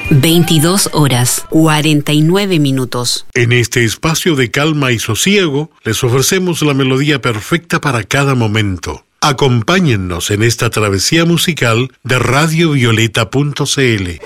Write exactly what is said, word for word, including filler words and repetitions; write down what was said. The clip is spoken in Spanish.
veintidós horas, cuarenta y nueve minutos. En este espacio de calma y sosiego, les ofrecemos la melodía perfecta para cada momento. Acompáñennos en esta travesía musical de radio violeta punto c l.